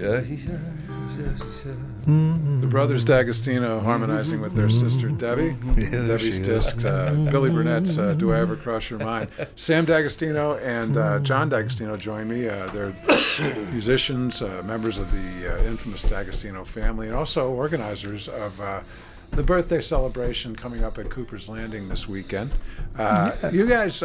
Yeah, yes. The brothers D'Agostino harmonizing with their sister Debbie. Yeah, there Debbie's she is. disc, Billy Burnett's "Do I Ever Cross Your Mind." Sam D'Agostino and John D'Agostino join me. They're musicians, members of the infamous D'Agostino family, and also organizers of the birthday celebration coming up at Cooper's Landing this weekend. You guys,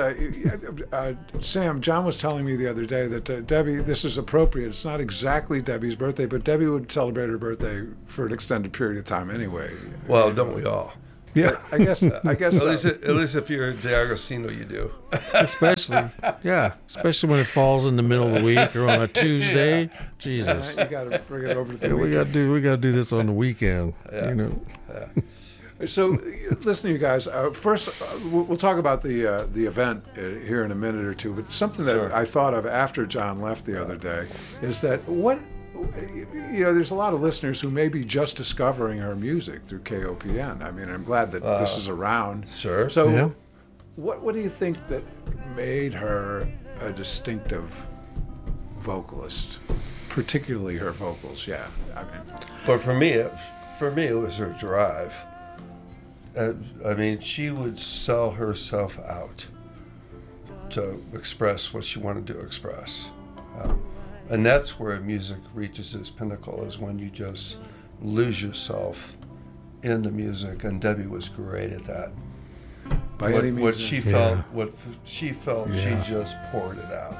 Sam, John was telling me the other day that Debbie, this is appropriate. It's not exactly Debbie's birthday, but Debbie would celebrate her birthday for an extended period of time anyway. Well, don't we all? Yeah, I guess. At least if you're D'Agostino, you do. Especially when it falls in the middle of the week or on a Tuesday. Jesus. You got to bring it over to the Yeah, weekend. we got to do this on the weekend. Yeah. You know. So, listen, you guys. First, we'll talk about the event here in a minute or two. But something that Sure. I thought of after John left the other day is that there's a lot of listeners who may be just discovering her music through KOPN. I mean, I'm glad that this is around. Sure. So, Yeah. what do you think that made her a distinctive vocalist, particularly her vocals? Yeah, I mean, But for me, it was her drive. I mean, she would sell herself out to express what she wanted to express. And that's where music reaches its pinnacle, is when you just lose yourself in the music. And Debbie was great at that. by any means. What she felt, Yeah. she just poured it out.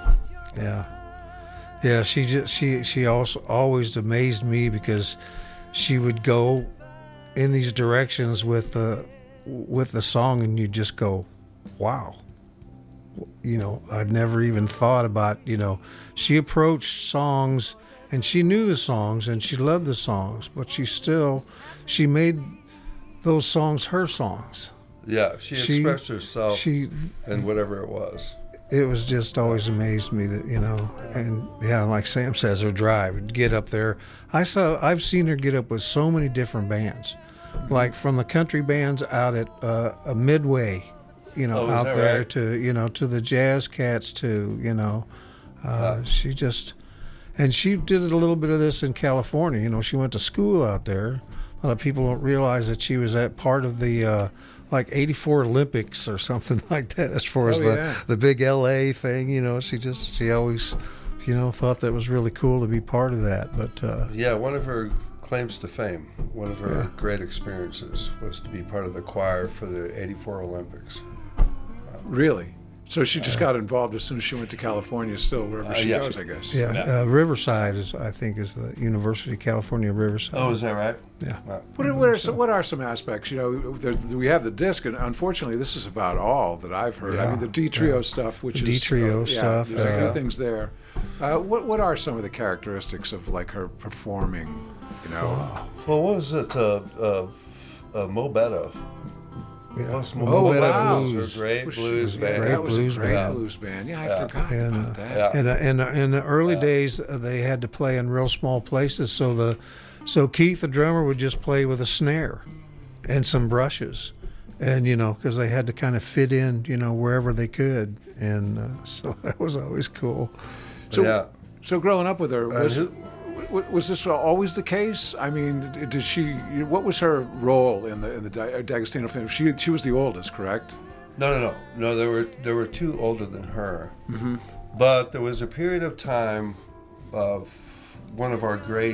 Yeah. She also always amazed me because she would go in these directions with the song, and you just go, wow. You know, I'd never even thought about, she approached songs and she knew the songs and she loved the songs, but she made those songs her songs. Yeah, she expressed herself in whatever it was. It was just always amazed me that, and yeah, like Sam says, her drive, get up there. I've seen her get up with so many different bands, like from the country bands out at a Midway, out there right? to the jazz cats too, she just, and she did a little bit of this in California. She went to school out there. A lot of people don't realize that she was at part of the like 84 Olympics or something like that, as far as the big LA thing. She always thought that was really cool to be part of that. But one of her claims to fame, one of her great experiences, was to be part of the choir for the 84 Olympics. Really? So she just got involved as soon as she went to California, still wherever she goes, I guess. Riverside is the University of California, Riverside. Oh, is that right? Yeah. What are some aspects? We have the disc, and unfortunately, this is about all that I've heard. Yeah. I mean, the D Trio stuff, which The is D Trio stuff. There's a few things there. What are some of the characteristics of like her performing? Well, what was it? Mo Better. Yeah. Mo Better wow. was her great blues band. That was blues a great band. blues band. Yeah, I forgot about that. Yeah. In the early days, they had to play in real small places, so Keith, the drummer, would just play with a snare and some brushes, and because they had to kind of fit in, wherever they could, and so that was always cool. So growing up with her, was this always the case? I mean, did she? What was her role in the D'Agostino family? She was the oldest, correct? No. There were two older than her, Mm-hmm. but there was a period of time of one of our great,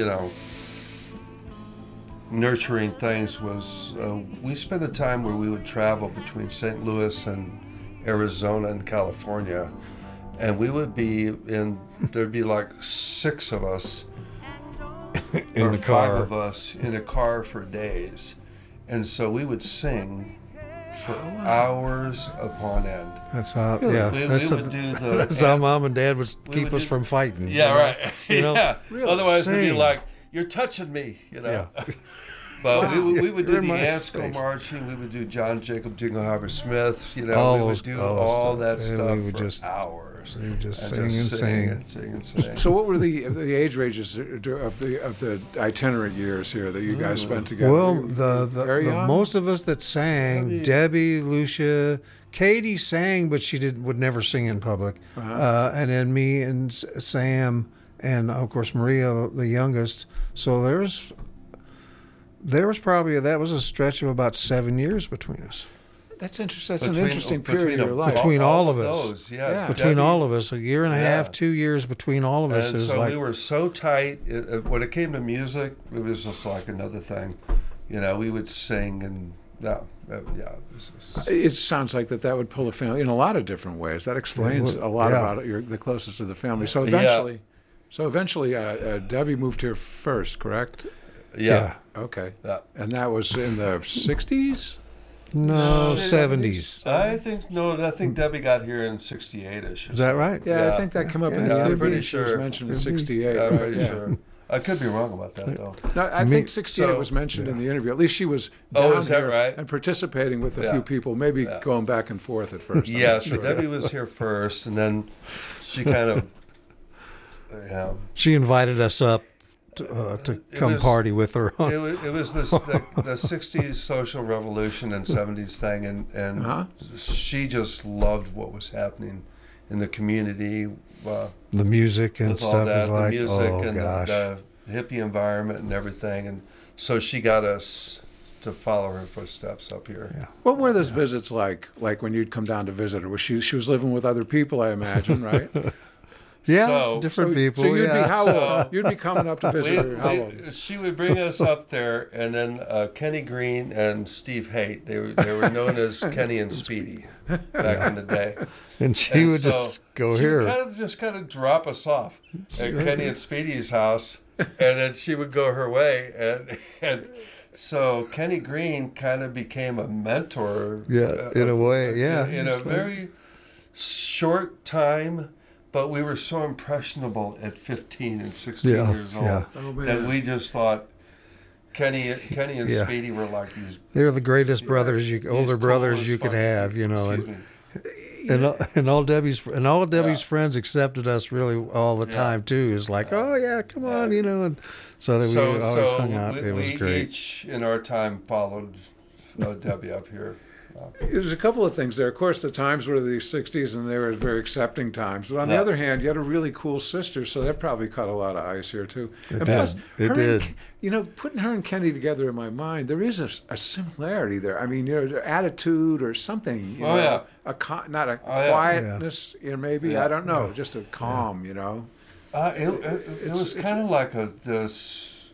nurturing things was we spent a time where we would travel between St. Louis and Arizona and California, and we would be there'd be like 6 of us In or the 5 car. of us in a car for days, and so we would sing for hours upon end. That's how. We Yeah, would do the that's how Mom and Dad would we keep would us do- from fighting. Yeah, right. know? Yeah. Otherwise, it'd be Sing. like, you're touching me, Yeah. But we would do the Remind- Ansco Thanks. marching. We would do John Jacob Jingleheimer Smith. All we those- would do all those all stuff. that And stuff we would for just- hours. We would just And sing and sing. and sing and sing. So what were the age ranges of the itinerant years here that you guys spent together? Well, Very the young? most of us that sang, Debbie, Lucia, Katie sang, but she would never sing in public. And then me and Sam and of course Maria, the youngest. So there was probably, that was a stretch of about 7 years between us. That's interesting. That's an interesting period of your life. Between all of us. Those, yeah. Between Debbie, all of us, a year and a half, 2 years between all of us and is so like, we were so tight. When it came to music, it was just like another thing. You know, we would sing and It sounds like that would pull a family in a lot of different ways. That explains a lot about it. You're the closest to the family. So eventually, Debbie moved here first, correct? Yeah. Okay. Yeah. And that was in the 60s? no, 70s. I think Debbie got here in 68-ish. Is that right? Yeah, I think that came up in the I'm interview. pretty She was sure. mentioned in 68. I'm right? pretty sure. I could be wrong about that, though. No, I think 68 was mentioned in the interview. At least she was down is that here right? and participating with a few people, maybe going back and forth at first. Yeah, so Debbie was here first, and then she kind of, She invited us up to come party with her. It was the 60s social revolution and 70s thing, and she just loved what was happening in the community. The music and stuff that, is like, the music oh and gosh. the hippie environment and everything, and so she got us to follow her footsteps up here. Yeah. What were those visits like? Like when you'd come down to visit her? Was she was living with other people, I imagine, right? Yeah, different people. So you'd yeah. be how old? You'd be coming up to visit her. How old? She would bring us up there, and then Kenny Green and Steve Haight. They were known as Kenny and Speedy back in the day. And she would just go here. She would kind of drop us off at Kenny and Speedy's house, and then she would go her way, and so Kenny Green kind of became a mentor. Yeah, in a way, yeah. In a very short time. But we were so impressionable at 15 and 16 years old that we just thought Kenny and Speedy were like these. They're the greatest brothers, older brothers you could have, you know. And all Debbie's friends accepted us really all the time too. It's like, oh yeah, come on, you know. And so that we always hung out. It was great. Each in our time followed Debbie up here. There's a couple of things there. Of course, the times were the 60s, and they were very accepting times. But on the other hand, you had a really cool sister, so that probably cut a lot of ice here, too. It did. Putting her and Kenny together in my mind, there is a similarity there. I mean, their attitude or something. Not a quietness, maybe. Yeah. I don't know. Just a calm, It was kind of like this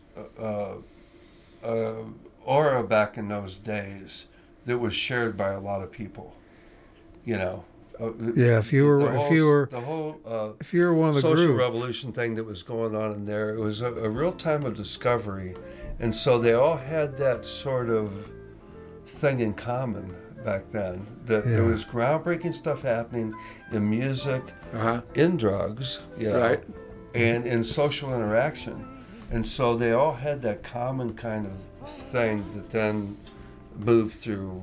aura back in those days that was shared by a lot of people, if you were one of the social group. revolution thing that was going on in there, it was a real time of discovery, and so they all had that sort of thing in common back then. That there was groundbreaking stuff happening in music, in drugs, right, and in social interaction, and so they all had that common kind of thing that then moved through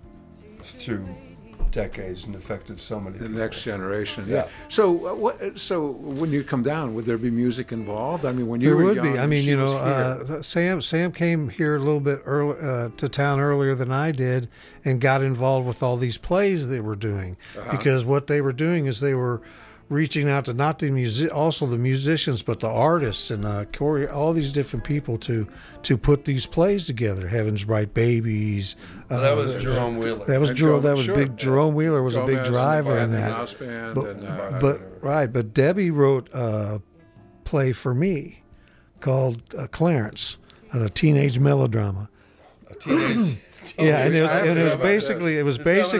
decades and affected so many people. The next generation. Yeah. So So when you come down, would there be music involved? I mean, when you were young, there would be. I mean, Sam came here a little bit early to town earlier than I did, and got involved with all these plays they were doing. Because what they were doing is they were reaching out to not the the musicians, but the artists and all these different people to put these plays together. Heaven's Bright Babies. That was Jerome Wheeler. That was Jerome. That was big. Jerome Wheeler was a big driver in that. Mouse Band But Debbie wrote a play for me called Clarence, a teenage melodrama. A teenage. And it was basically it was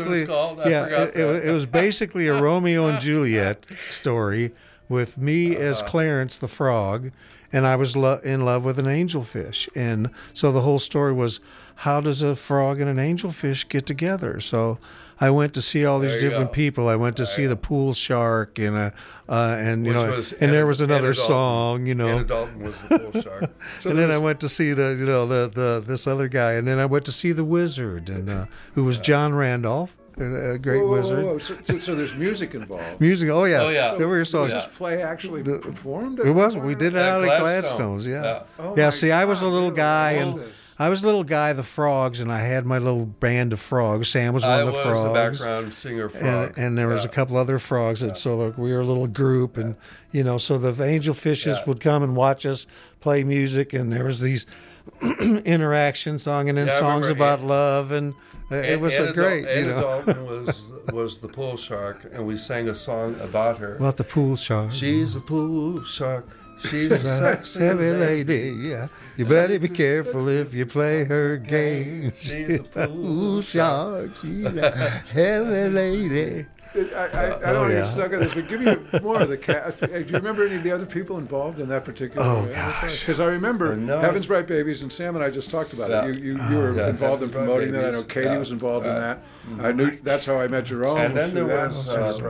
basically a Romeo and Juliet story with me as Clarence the frog, and I was in love with an angelfish, and so the whole story was, how does a frog and an angelfish get together? So I went to see all these different people. I went to see the pool shark, and there was another song, Anna Dalton was the pool shark. And then I went to see this other guy, and then I went to see the wizard, and who was John Randolph, a great wizard. Whoa. So there's music involved. Music, oh yeah. So there were songs. Was this play actually performed? It was. We did it out at Gladstone's. Yeah. See, I was a little guy, I was little guy, the frogs, and I had my little band of frogs. Sam was one of the I frogs. was the background singer frog. And there was a couple other frogs, and so we were a little group, and so the angel fishes would come and watch us play music, and there was these interaction song, and then songs about love, and it was a great. Anna Dalton was the pool shark, and we sang a song about her. About the pool shark. She's a pool shark. She's a sexy heavy lady. Yeah, you better be careful if you play her game. She's a pool shark. She's a heavy lady. I don't want to get stuck on this, but give me more of the cast. Do you remember any of the other people involved in that particular? Oh gosh, because I remember Heaven's Bright Babies, and Sam and I just talked about it. You were involved in promoting that. I know Katie was involved in that. I knew that's how I met Jerome. And then there was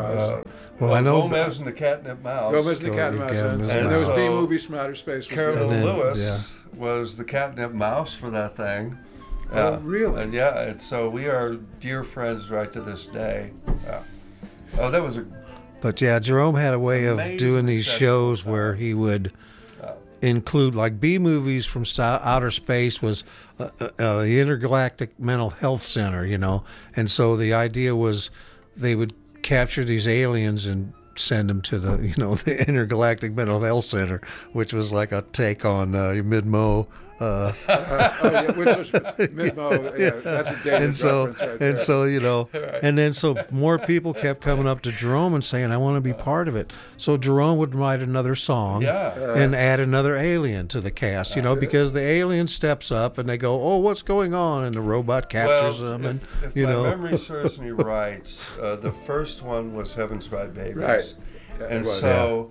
I know Gomez and the Catnip Mouse. Gomez and the Catnip Mouse, and there was B Movies from Outer Space. Carolyn Lewis was the Catnip Mouse for that thing. Oh, really? And and so we are dear friends right to this day. Oh, that was But Jerome had a way of doing these shows where he would include, like B Movies from Outer Space was the Intergalactic Mental Health Center, and so the idea was they would capture these aliens and send them to the the Intergalactic Mental Health Center, which was like a take on Midmo. Which was Midmo. Yeah, that's a dated reference right there. And so and then so more people kept coming up to Jerome and saying, "I want to be part of it." So Jerome would write another song and add another alien to the cast, because the alien steps up and they go, "Oh, what's going on?" and the robot captures them, and if my memory serves me right, the first one was Heaven's Bright Babies, right? And so.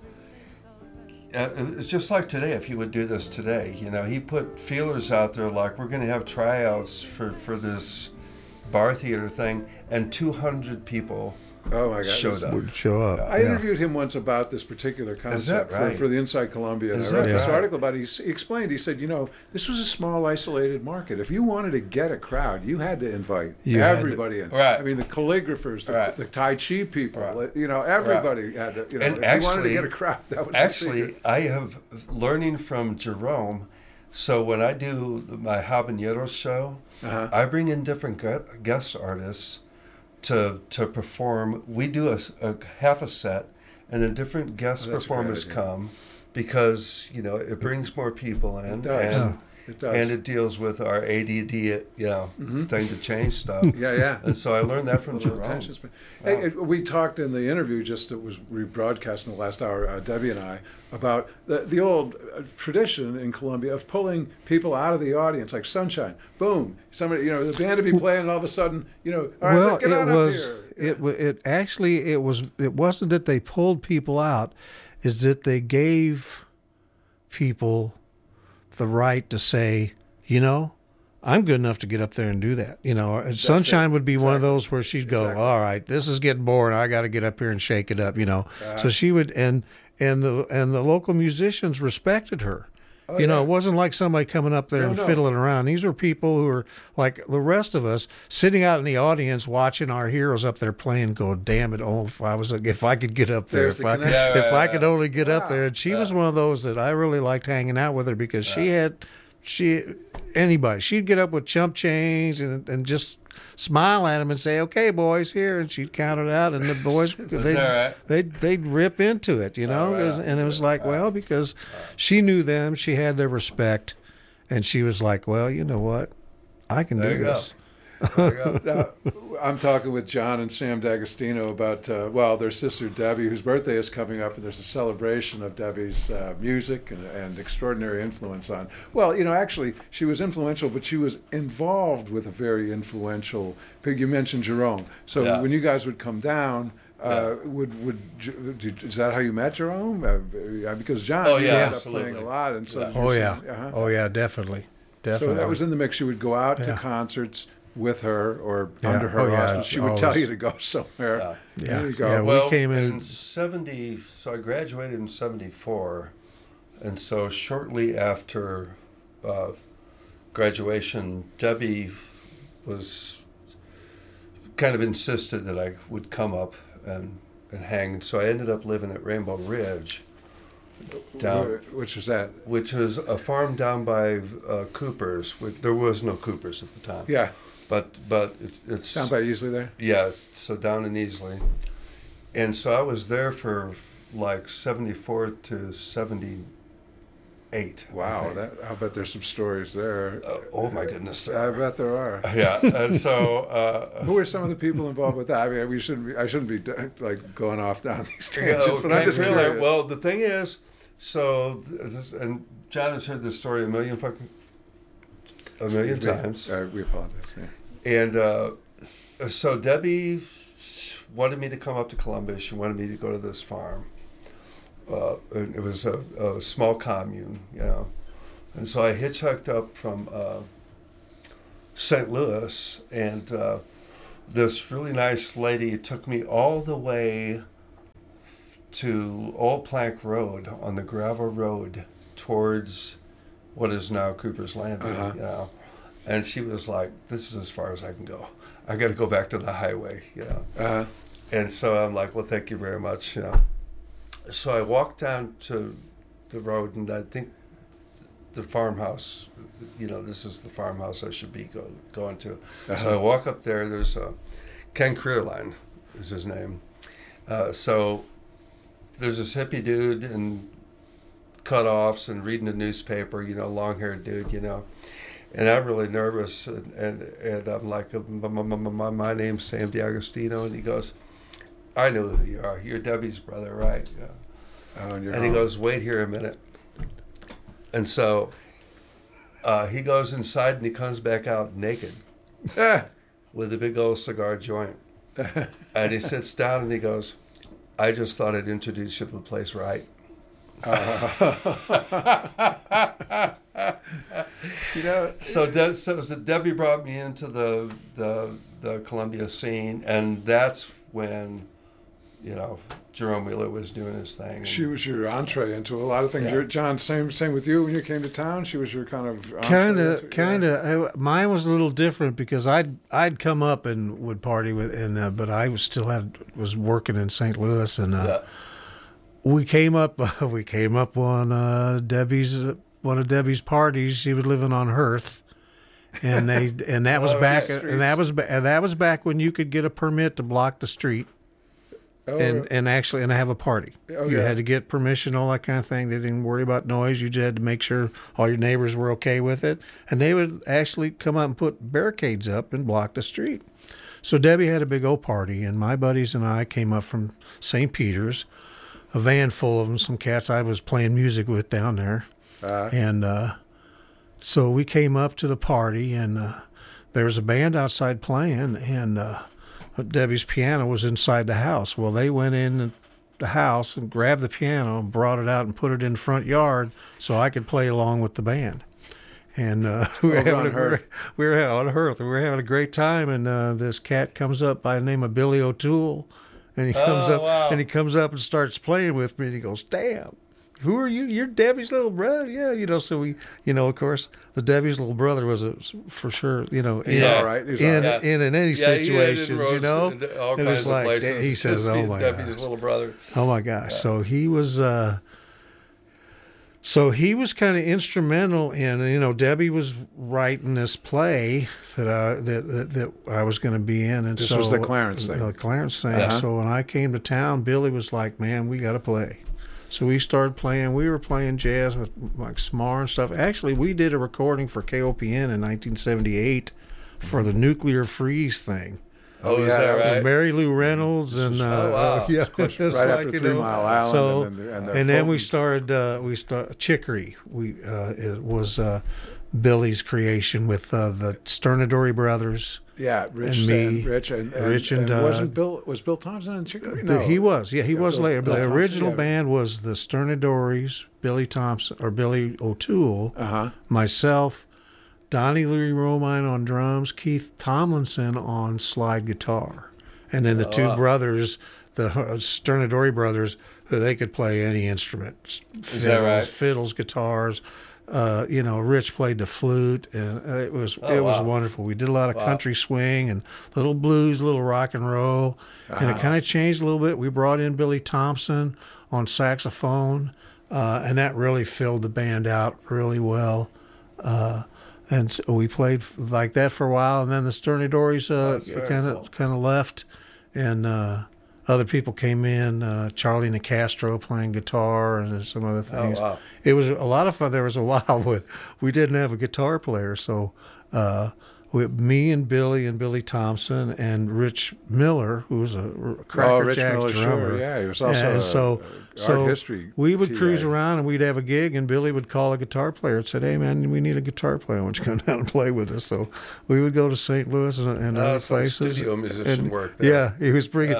It's just like today. If he would do this today, he put feelers out there like we're going to have tryouts for this bar theater thing, and 200 people showed up. Would show up. I interviewed him once about this particular concept for the Inside Columbia. And I wrote this article about it. He explained. He said, this was a small, isolated market. If you wanted to get a crowd, you had to invite everybody in. Right. I mean, the calligraphers, the Tai Chi people. Right. Everybody had to. And if you wanted to get a crowd, that was actually. I have learning from Jerome. So when I do my Habaneros show, I bring in different guest artists to perform. We do a half a set, and then different guest performers come, because it brings more people in. It does. It does. And it deals with our ADD, thing to change stuff. Yeah. And so I learned that from Jerome. Hey, we talked in the interview, just it was rebroadcast in the last hour, Debbie and I, about the old tradition in Columbia of pulling people out of the audience, like Sunshine. Boom, somebody, the band would be playing, and all of a sudden, all right, get on up here. It wasn't that they pulled people out, is that they gave people the right to say, I'm good enough to get up there and do that. Sunshine would be one of those where she'd go, all right, this is getting boring. I got to get up here and shake it up. So she would, and the local musicians respected her. It wasn't like somebody coming up there and fiddling around. These were people who were like the rest of us, sitting out in the audience watching our heroes up there playing. Go, damn it! Oh, if I could get up there, if I could only get up there. And she was one of those that I really liked hanging out with her, because she'd get up with chump change and just smile at him and say, "Okay, boys, here," and she'd count it out, and the boys they'd rip into it, and it was like, well, because she knew them, she had their respect, and she was like, well, you know what, I can do this. Now, I'm talking with John and Sam D'Agostino about, their sister Debbie, whose birthday is coming up, and there's a celebration of Debbie's music and extraordinary influence on. Actually, she was influential, but she was involved with a very influential. You mentioned Jerome, so when you guys would come down. Is that how you met Jerome? Because John ended up playing a lot, and so definitely. So that was in the mix. You would go out to concerts with her or under her auspices. She would tell you to go somewhere. There you go. Well, we came in 70. So I graduated in 74, and so shortly after graduation, Debbie was kind of insisted that I would come up and hang. So I ended up living at Rainbow Ridge down, Which was that? which was a farm down by Cooper's. There was no Cooper's at the time. Yeah, But it's down by Easley there. yeah. So down in Easley, and so I was there for like 74 to 78. Wow, I bet there's some stories there. Oh my goodness. I bet there are. Yeah. And so. Who are some of the people involved with that? I mean, I shouldn't be like going off down these tangents, but I'm okay, just really, curious. well, the thing is, and John has heard this story a million times. We apologize. Yeah. And so Debbie wanted me to come up to Columbus. She wanted me to go to this farm. And it was a small commune, you know. And so I hitchhiked up from St. Louis, and this really nice lady took me all the way to Old Plank Road on the gravel road towards what is now Cooper's Landing, you know. And she was like, "This is as far as I can go. I got to go back to the highway," you know. And so I'm like, "Well, thank you very much," you know. So I walked down to the road, and I think the farmhouse, you know, this is the farmhouse I should be going to. So I walk up there. There's Ken Creerline is his name. So there's this hippie dude in cutoffs and reading the newspaper, you know, long-haired dude, you know. And I'm really nervous, and I'm like, my name's Sam DiAgostino, and he goes, "I know who you are. You're Debbie's brother, right?" Yeah. And he goes, "Wait here a minute." And so he goes inside, and he comes back out naked with a big old cigar joint. And he sits down, and he goes, "I just thought I'd introduce you to the place, right?" You know, so Debbie brought me into the Columbia scene, and that's when, you know, Jerome Wheeler was doing his thing. she was your entree into a lot of things. Yeah. John, same with you when you came to town. She was your kind of entree Kind of. Mine was a little different because I'd come up and would party with, and but I was working in St. Louis, and we came up on Debbie's one of Debbie's parties. She was living on Hearth, and that was that was back when you could get a permit to block the street. And have a party. You had to get permission, all that kind of thing. They didn't worry about noise. You just had to make sure all your neighbors were okay with it. And they would actually come up and put barricades up and block the street. So Debbie had a big old party, and my buddies and I came up from St. Peter's, a van full of them, some cats I was playing music with down there. And so we came up to the party, and there was a band outside playing, and Debbie's piano was inside the house. Well, they went in the house and grabbed the piano and brought it out and put it in the front yard so I could play along with the band. And we were on Hearth. We were having a great time. And this cat comes up by the name of Billy O'Toole, and he comes up and starts playing with me. And he goes, "Damn, who are you? You're Debbie's little brother." Yeah, you know. So we, you know, of course, the Debbie's little brother was for sure, you know, He's all right. in any situation, you know. All it kinds was like of places. he says, "Oh my Debbie's gosh, little brother." Oh my gosh!" Yeah. So he was. So he was kind of instrumental in, you know, Debbie was writing this play that I was going to be in, and this so was the Clarence thing. The Clarence thing. So when I came to town, Billy was like, "Man, we got to play." So we started playing. We were playing jazz with like Smar and stuff. Actually, we did a recording for KOPN in 1978 for the Nuclear Freeze thing. Oh, is that right? With Mary Lou Reynolds and wow. yeah, right after 3 Mile Island. So and then we started Chicory. It was Billy's creation with the Sternadori brothers. Yeah, Rich and me, Rich and was Bill Thompson in Chicory? No, he was. Yeah, he was later. But the original Thompson, band was the Sternadoris, Billy Thompson or Billy O'Toole, myself, Donnie Lee Romine on drums, Keith Tomlinson on slide guitar, and then the two brothers, the Sternadori brothers, who they could play any instrument. Is that right? Fiddles, guitars. You know, Rich played the flute, and it was wonderful. We did a lot of country swing and little blues, little rock and roll, and it kind of changed a little bit. We brought in Billy Thompson on saxophone. and that really filled the band out really well. And so we played like that for a while, and then the Sternadores kind of left, and other people came in. Charlie Nicastro playing guitar and some other things. Oh, wow. It was a lot of fun. There was a while when we didn't have a guitar player, so me and Billy Thompson and Rich Miller, who was a Cracker Rich Jacks Miller, drummer. Sure, yeah, he was also art history. We would TA. cruise around and we'd have a gig, and Billy would call a guitar player and said, "Hey man, we need a guitar player. Why don't you come down and play with us?" So we would go to St. Louis and other some places. studio musician and, work there. Yeah, he was bringing.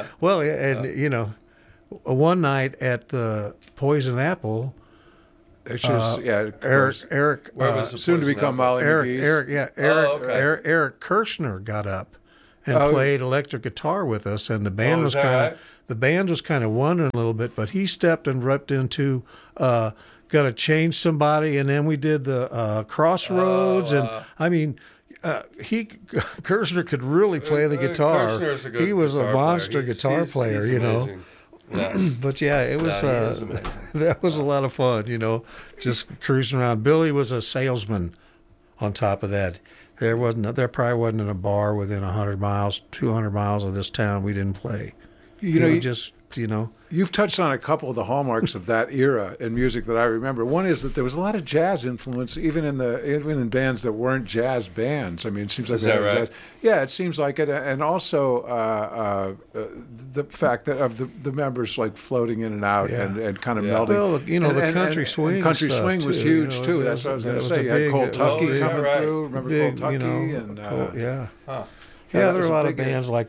One night at the Poison Apple. It's just Eric, Where was the soon to Poison become Apple? Molly McGee's. Eric Kirshner got up and played electric guitar with us, and the band was kind of wondering a little bit, but he stepped and ripped into "Gotta Change Somebody," and then we did the Crossroads, and I mean. Kirshner could really play the guitar. Kirshner's a good he was a monster player. guitar player, he's you know. amazing. Yeah. But yeah, it was he is amazing. that was a lot of fun, you know, just cruising around. Billy was a salesman. On top of that, there probably wasn't a bar within 100 miles, 200 miles of this town we didn't play. You've touched on a couple of the hallmarks of that era in music that I remember. One is that there was a lot of jazz influence, even in bands that weren't jazz bands. I mean, it seems like is that right? Jazz. Yeah, it seems like it, and also the fact that of the members like floating in and out and kind of melding. Well, the country swing. And country stuff swing was too, huge too. That's what I was going to say. You had Cold Tucky coming through. Remember Cold Tucky? Yeah, Huh. there were a lot of bands like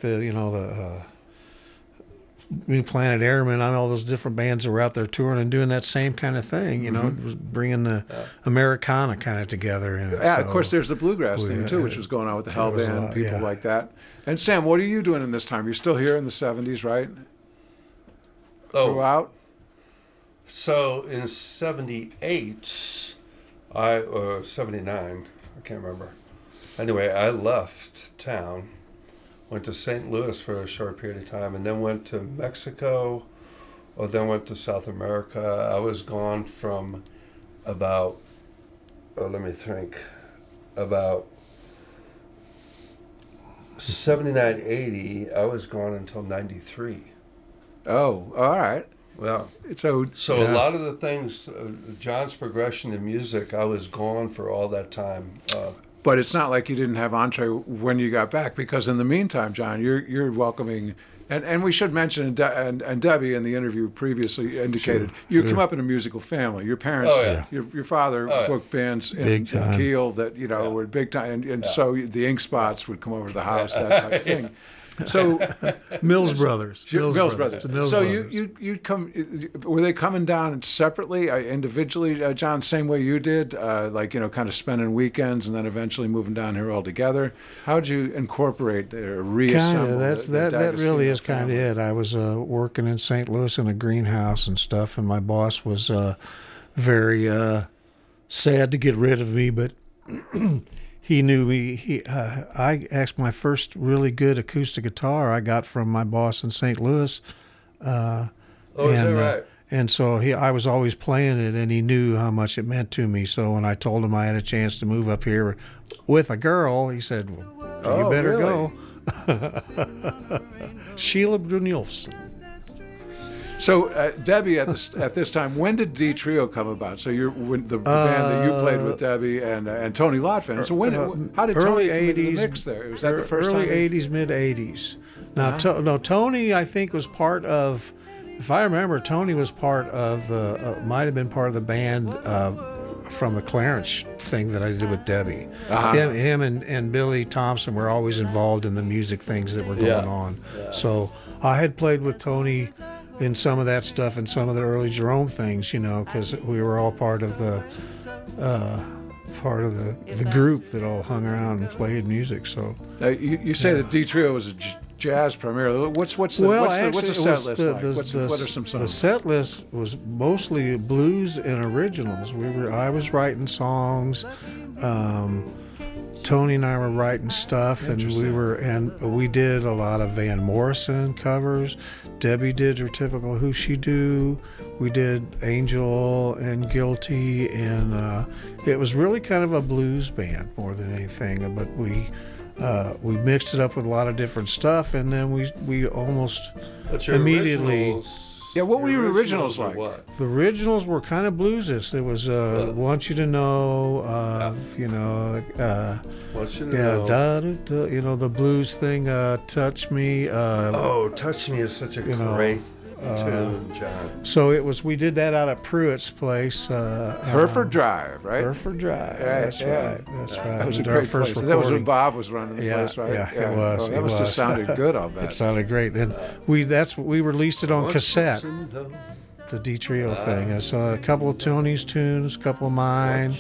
Planet Airmen, all those different bands that were out there touring and doing that same kind of thing, bringing the Americana kind of together. Of course, there's the bluegrass thing too, which was going on with the Hell Band, people like that. And Sam, what are you doing in this time? You're still here in the 70s, right? Throughout? So in 78, 79, I can't remember. Anyway, I left town. Went to St. Louis for a short period of time, and then went to Mexico, or then went to South America. I was gone from about 79, 80. I was gone until 93. Oh, all right. Well, so a lot of the things, John's progression in music, I was gone for all that time. But it's not like you didn't have entree when you got back, because in the meantime, John, you're welcoming, and we should mention, and Debbie in the interview previously indicated, you come up in a musical family. Your parents, your father booked bands in Kiel that were big time, and so the Ink Spots would come over to the house, that type of thing. So Mills Brothers. So you come. Were they coming down separately, individually, John, same way you did, kind of spending weekends and then eventually moving down here all together? How did you incorporate or reassemble? That really is kind of it. I was working in St. Louis in a greenhouse and stuff, and my boss was very sad to get rid of me, but. He knew me. I asked my first really good acoustic guitar I got from my boss in St. Louis. Is that right? And so I was always playing it, and he knew how much it meant to me. So when I told him I had a chance to move up here with a girl, he said, well, "You better go." Sheila Brunjolfsson. So, Debbie, at this time, when did D Trio come about? So, the band that you played with Debbie and Tony Lotfin. So, how did Tony come into the mix there? Was that the first time? Early 80s, mid 80s. Now, Tony, I think, was part of. If I remember, Tony was part of might have been part of the band from the Clarence thing that I did with Debbie. Him and Billy Thompson were always involved in the music things that were going on. Yeah. So I had played with Tony in some of that stuff and some of the early Jerome things, because we were all part of the group that all hung around and played music. So you say that D Trio was a jazz primarily. What's the set list like? What are some songs? The set list was mostly blues and originals. I was writing songs. Tony and I were writing stuff, and we did a lot of Van Morrison covers. Debbie did her typical Who She Do. We did Angel and Guilty, and it was really kind of a blues band more than anything. But we mixed it up with a lot of different stuff, and then we almost immediately. Yeah, what were your originals like? What? The originals were kind of bluesish. There was Want You to Know, you know, Want You to Know. Da, da, da, you know, the blues thing, Touch Me. Touch Me is such a great tune, John. So we did that out at Pruitt's place. Hereford Drive, right? Hereford Drive. Right, That's yeah. right. That's right. That was We a did our great first place. And that was when recording. Bob was running the place, right? Yeah, it was. Oh, that it must have was. sounded good, I'll bet. It sounded great, and we released it on Want cassette. You to Know. The D Trio thing. And so a couple of Tony's tunes, a couple of mine.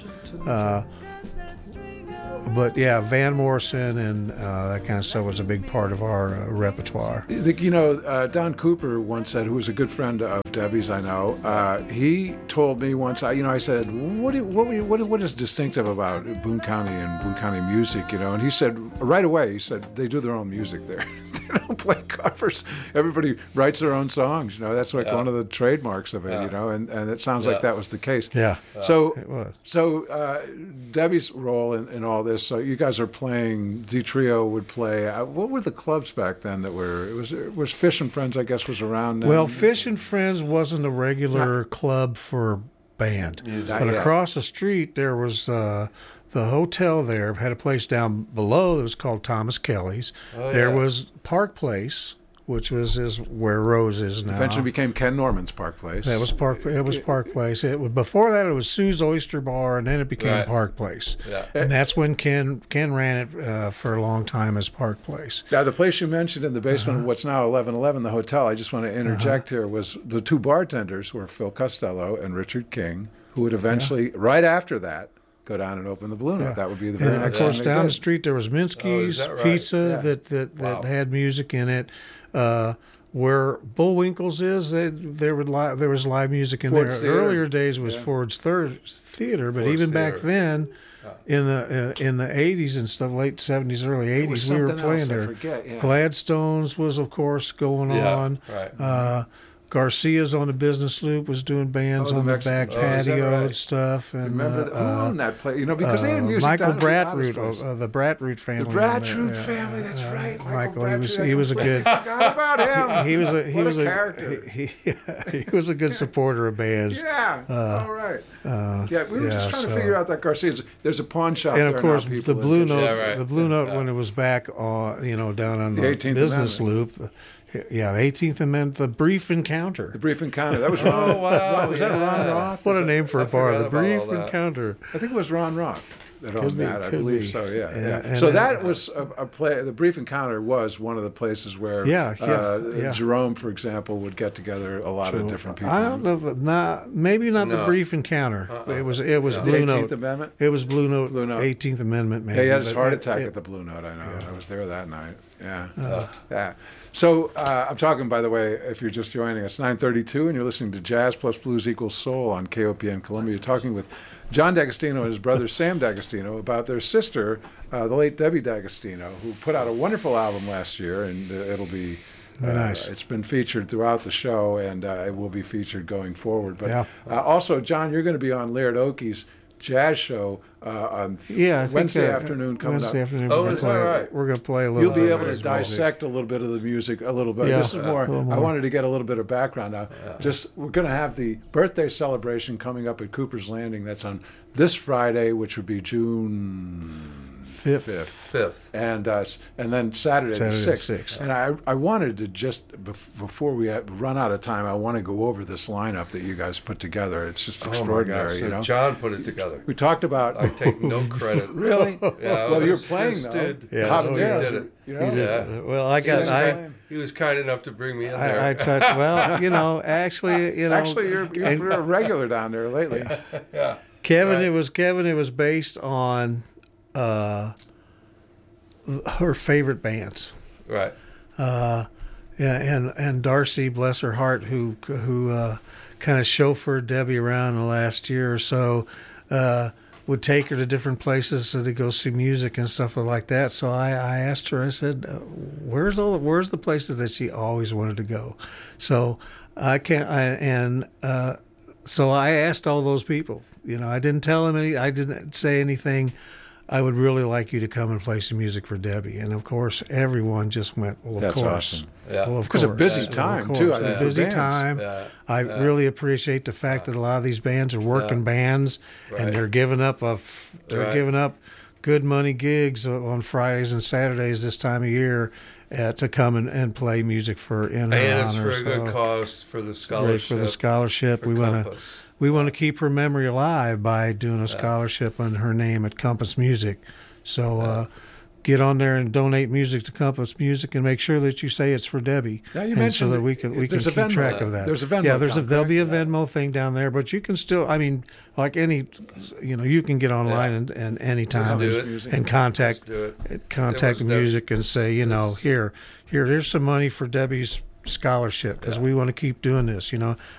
But yeah, Van Morrison and that kind of stuff was a big part of our repertoire. You know, Don Cooper once said, who was a good friend of Debbie's, I know, he told me once, I said, what is distinctive about Boone County and Boone County music, you know? And he said, right away, they do their own music there. They don't play covers. Everybody writes their own songs, you know? That's like one of the trademarks of it, you know? And it sounds like that was the case. Yeah, So, it was. So Debbie's role in all this, so you guys are playing, D Trio would play, what were the clubs back then that were, it was Fish and Friends, I guess, was around then? Well, Fish and Friends wasn't a regular club for band. But across the street, there was the hotel there, had a place down below that was called Thomas Kelly's. There was Park Place, which is where Rose is now. Eventually became Ken Norman's Park Place. That was Park. It was Park Place. Before that, it was Sue's Oyster Bar, and then it became Park Place. Yeah. And that's when Ken ran it for a long time as Park Place. Now, the place you mentioned in the basement of what's now 1111, the hotel, I just want to interject here, was the two bartenders were Phil Costello and Richard King, who would eventually, right after that, go down and open the Blue Note. That would be the very And of next course, thing they down did. the street there was Minsky's that right? Pizza that had music in it. Where Bullwinkle's is, there was live music in Ford's there. Theater. Earlier days was Ford's Theater, but Ford's even back Theater. then, in the 80s and stuff, late 70s, early 80s, we were something playing else, I there. forget, yeah. Gladstone's was, of course, going on. Right. Garcia's on the Business Loop was doing bands the on the Mexican- back is that patio right? and stuff. And Remember who owned that place? You know, because they had music Michael down at the Honest Bratroot, Place. the Bratroot family. The Bratroot family, that's right. Michael, he was Bratroot, a I good. forgot about him. He was What a character. he was a good supporter of bands. Yeah. All right. We were just trying to so- figher out that Garcia's. There's a pawn shop And there of course, now. People the Blue in- Note, Yeah, right. the Blue Note when it was back, down on the 18th Business Amendment. Loop. The 18th Amendment, the Brief Encounter. The Brief Encounter. That was Ron. Oh, wow. Was that Ron Roth? What a name for a I bar, forgot the about Brief all that. Encounter. I think it was Ron Roth that owned be, that. I could believe be. so. Yeah. And So then- that was a play. The Brief Encounter was one of the places where Jerome, for example, would get together a lot of different people. I don't know, maybe not the No. Brief Encounter. It was The Blue 18th Note. Amendment. It was Blue Note, Blue Note. 18th Amendment, maybe. Yeah, he had his but heart it- attack it- at the Blue Note. I know. I was there that night. Yeah. Yeah. So I'm talking, by the way, if you're just joining us, 9:32, and you're listening to Jazz Plus Blues Equals Soul on KOPN Columbia, talking with John D'Agostino and his brother Sam D'Agostino about their sister, the late Debbie D'Agostino, who put out a wonderful album last year, and it'll be. Nice. It's been featured throughout the show, and it will be featured going forward. But Yeah. Also, John, you're going to be on Laird Oakey's jazz show on Yeah, I think, Wednesday afternoon coming Wednesday up. afternoon. Oh, we're gonna is that play, right? We're going to play a little You'll be bit able of to his music. dissect a little bit of the music a little bit. Yeah, This is more. a little I more. wanted to get a little bit of background now. We're going to have the birthday celebration coming up at Cooper's Landing. That's on this Friday, which would be June Fifth. 5th. and then Saturday the Saturday the 6th. 6th. And I wanted to just before we run out of time, I want to go over this lineup that you guys put together. It's just extraordinary. So You know, John put it together. we talked about. I take no credit. Really? Yeah, Well, it you're was playing just though. did- Yeah, How so did he you? did it. You He know? did. Yeah. Well, I got. He was kind enough to bring me in there. I touched. Well, actually, Actually, you're a regular down there lately. Yeah. Kevin. Right. It was based on her favorite bands. Right. And Darcy, bless her heart, who kind of chauffeured Debbie around the last year or so. would take her to different places to go see music and stuff like that. So I asked her, I said, where's the places that she always wanted to go? So so I asked all those people. I didn't tell them I didn't say anything. I would really like you to come and play some music for Debbie. And of course, everyone just went, well, of That's course. awesome. Yeah. Well, of Because course. a busy Well, of time, course. too. I A think, for busy bands. time. Yeah. I really appreciate the fact that a lot of these bands are working bands, Right. and they're giving up Right. giving up good money gigs on Fridays and Saturdays this time of year to come and play music for in her And it's honor. for a good So, cause for the great scholarship. for the scholarship. for We want to Compass. we want to keep her memory alive by doing a scholarship on her name at Compass Music. So get on there and donate music to Compass Music, and make sure that you say it's for Debbie. Yeah, you and mentioned so that we can there's keep a Venmo. track of that. There's a Venmo Yeah, account, there'll be a correct? Venmo thing down there, but you can still. I mean, like you can get online and anytime do and, it. and contact Let's do it. contact It was the music and say, here's some money for Debbie's scholarship because we want to keep doing this.